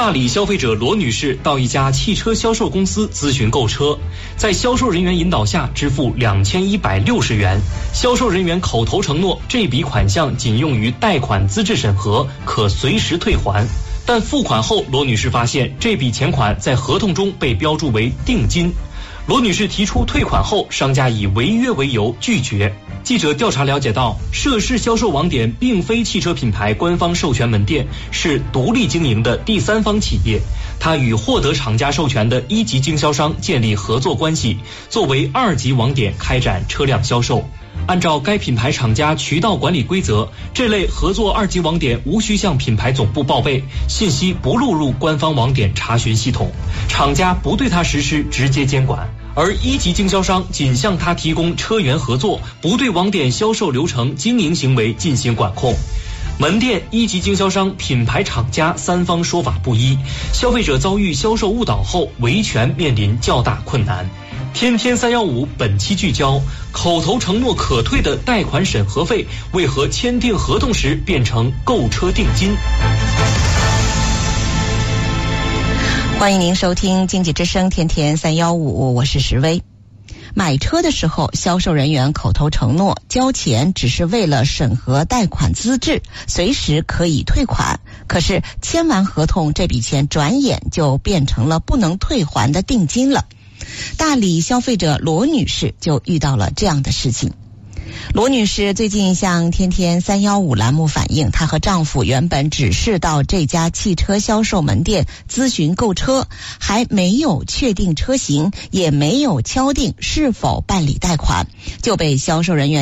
大理消费者罗女士到一家汽车销售公司咨询购车，在销售人员引导下支付2160元，销售人员口头承诺这笔款项仅用于贷款资质审核，可随时退还。但付款后，罗女士发现这笔钱款在合同中被标注为定金。罗女士提出退款后，商家以违约为由拒绝。记者调查了解到，涉事销售网点并非汽车品牌官方授权门店，是独立经营的第三方企业。它与获得厂家授权的一级经销商建立合作关系，作为二级网点开展车辆销售。按照该品牌厂家渠道管理规则，这类合作二级网点无需向品牌总部报备，信息不录入官方网点查询系统，厂家不对它实施直接监管。而一级经销商仅向他提供车源合作，不对网点销售流程、经营行为进行管控。门店、一级经销商、品牌厂家三方说法不一，消费者遭遇销售误导后，维权面临较大困难。天天315本期聚焦：口头承诺可退的贷款审核费，为何签订合同时变成购车定金？ 欢迎您收听经济之声天天315，我是石薇。买车的时候，销售人员口头承诺交钱只是为了审核贷款资质，随时可以退款。可是签完合同，这笔钱转眼就变成了不能退还的定金了。大理消费者罗女士就遇到了这样的事情。罗女士最近向天天315栏目反映，她和丈夫原本只是到这家汽车销售门店咨询购车，还没有确定车型，也没有敲定是否办理贷款，就被销售人员